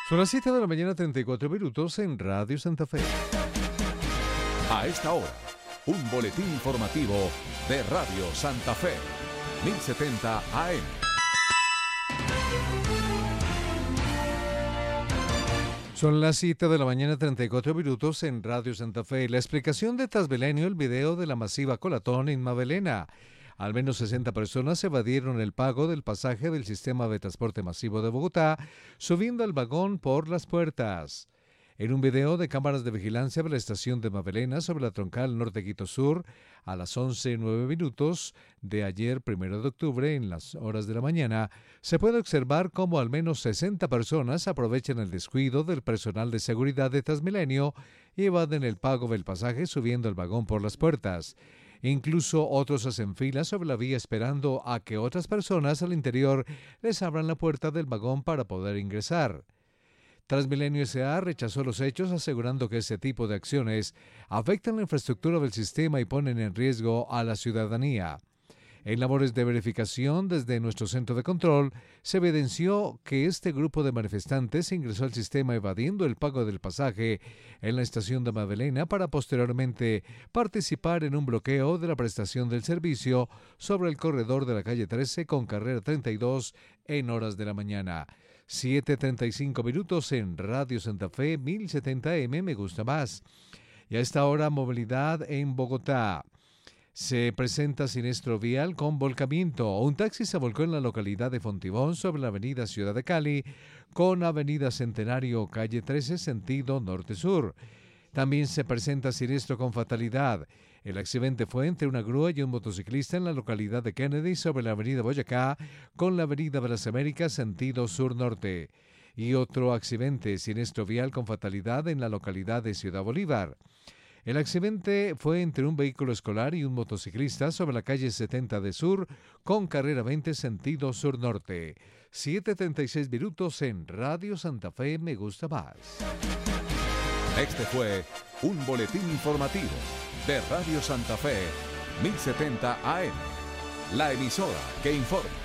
Son las 7 de la mañana, 34 minutos en Radio Santa Fe. A esta hora, un boletín informativo de Radio Santa Fe, 1070 AM. Son las 7 de la mañana, 34 minutos en Radio Santa Fe. La explicación de Transmilenio, el video de la masiva colatón en Magdalena. Al menos 60 personas evadieron el pago del pasaje del sistema de transporte masivo de Bogotá, subiendo al vagón por las puertas. En un video de cámaras de vigilancia de la estación de Magdalena sobre la troncal Norte Quito Sur, a las 11:09 minutos de ayer, 1 de octubre, en las horas de la mañana, se puede observar cómo al menos 60 personas aprovechan el descuido del personal de seguridad de Transmilenio y evaden el pago del pasaje subiendo al vagón por las puertas. Incluso otros hacen fila sobre la vía esperando a que otras personas al interior les abran la puerta del vagón para poder ingresar. Transmilenio S.A. rechazó los hechos, asegurando que ese tipo de acciones afectan la infraestructura del sistema y ponen en riesgo a la ciudadanía. En labores de verificación desde nuestro centro de control, se evidenció que este grupo de manifestantes ingresó al sistema evadiendo el pago del pasaje en la estación de Magdalena para posteriormente participar en un bloqueo de la prestación del servicio sobre el corredor de la calle 13 con carrera 32 en horas de la mañana. 7:35 minutos en Radio Santa Fe, 1070M, me gusta más. Y a esta hora, movilidad en Bogotá. Se presenta siniestro vial con volcamiento. Un taxi se volcó en la localidad de Fontibón sobre la avenida Ciudad de Cali con avenida Centenario, calle 13, sentido norte-sur. También se presenta siniestro con fatalidad. El accidente fue entre una grúa y un motociclista en la localidad de Kennedy sobre la avenida Boyacá con la avenida de las Américas, sentido sur-norte. Y otro accidente siniestro vial con fatalidad en la localidad de Ciudad Bolívar. El accidente fue entre un vehículo escolar y un motociclista sobre la calle 70 de Sur con carrera 20 sentido sur-norte. 7:36 minutos en Radio Santa Fe, me gusta más. Este fue un boletín informativo de Radio Santa Fe, 1070 AM. La emisora que informa.